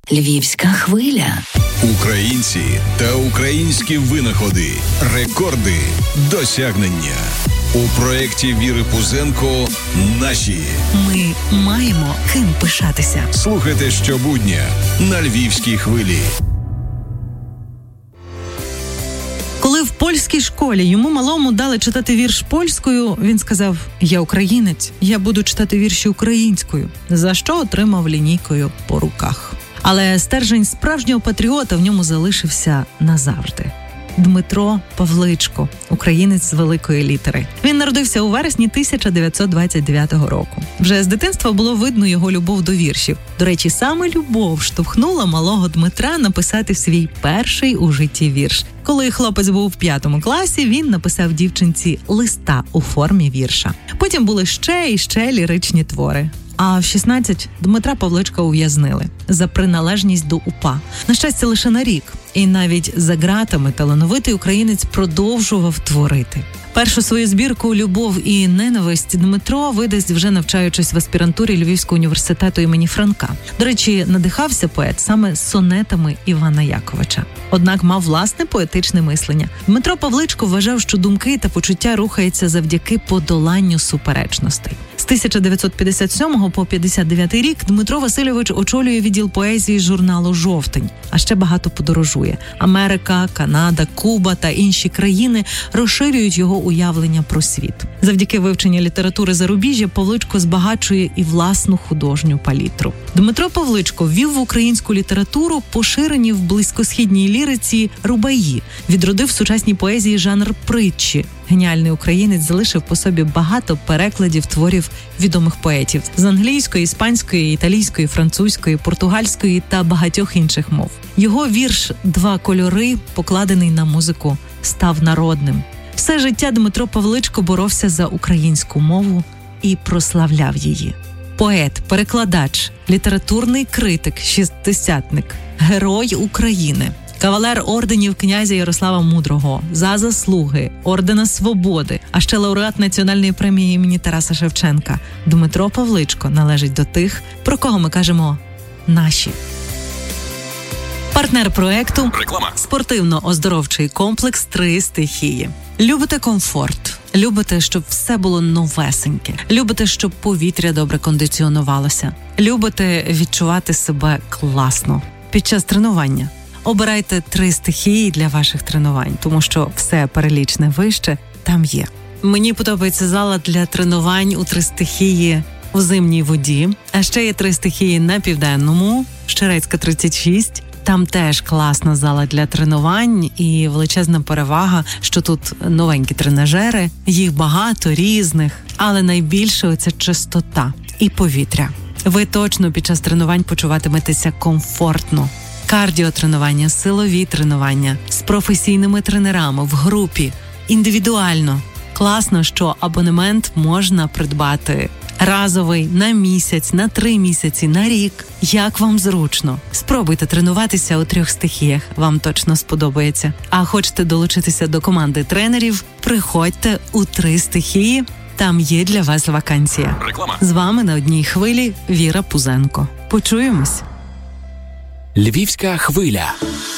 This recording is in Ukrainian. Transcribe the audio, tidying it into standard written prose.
Львівська хвиля. Українці та українські винаходи, рекорди, досягнення. У проєкті Віри Пузенко «Наші». Ми маємо ким пишатися. Слухайте щобудня на Львівській хвилі. Коли в польській школі йому малому дали читати вірш польською, він сказав: «Я українець, я буду читати вірші українською», за що отримав лінійкою по руках. Але стержень справжнього патріота в ньому залишився назавжди. Дмитро Павличко, українець з великої літери. Він народився у вересні 1929 року. Вже з дитинства було видно його любов до віршів. До речі, саме любов штовхнула малого Дмитра написати свій перший у житті вірш. Коли хлопець був в 5 класі, він написав дівчинці листа у формі вірша. Потім були ще і ще ліричні твори. А в 16 Дмитра Павличка ув'язнили за приналежність до УПА. На щастя, лише на рік. І навіть за ґратами талановитий українець продовжував творити. Першу свою збірку «Любов і ненависть» Дмитро видасть, вже навчаючись в аспірантурі Львівського університету імені Франка. До речі, надихався поет саме сонетами Івана Яковича. Однак мав власне поетичне мислення. Дмитро Павличко вважав, що думки та почуття рухаються завдяки подоланню суперечностей. З 1957 по 59 рік Дмитро Васильович очолює відділ поезії журналу «Жовтень», а ще багато подорожує. Америка, Канада, Куба та інші країни розширюють його уявлення про світ. Завдяки вивченню літератури зарубіжжя Павличко збагачує і власну художню палітру. Дмитро Павличко ввів в українську літературу поширені в близькосхідній ліриці рубаї, відродив в сучасній поезії жанр притчі. Геніальний українець залишив по собі багато перекладів творів відомих поетів з англійської, іспанської, італійської, французької, португальської та багатьох інших мов. Його вірш «Два кольори», покладений на музику, став народним. Все життя Дмитро Павличко боровся за українську мову і прославляв її. Поет, перекладач, літературний критик, шістдесятник, герой України, кавалер орденів князя Ярослава Мудрого, за заслуги, ордена Свободи, а ще лауреат Національної премії імені Тараса Шевченка. Дмитро Павличко належить до тих, про кого ми кажемо «наші». Партнер проекту – спортивно-оздоровчий комплекс «Три стихії». Любите комфорт? Любите, щоб все було новесеньке? Любите, щоб повітря добре кондиціонувалося? Любите відчувати себе класно під час тренування? Обирайте 3 стихії для ваших тренувань, тому що все перелічне вище там є. Мені подобається зала для тренувань у 3 стихії у Зимній воді, а ще є 3 стихії на Південному, Щерецька 36. Там теж класна зала для тренувань і величезна перевага, що тут новенькі тренажери, їх багато, різних, але найбільше оця чистота і повітря. Ви точно під час тренувань почуватиметеся комфортно. Кардіотренування, силові тренування з професійними тренерами в групі, індивідуально. Класно, що абонемент можна придбати разовий, на місяць, на 3 місяці, на рік. Як вам зручно. Спробуйте тренуватися у 3 стихіях, вам точно сподобається. А хочете долучитися до команди тренерів? Приходьте у 3 стихії, там є для вас вакансія. Реклама. З вами на одній хвилі Віра Пузенко. Почуємось. Львівська хвиля.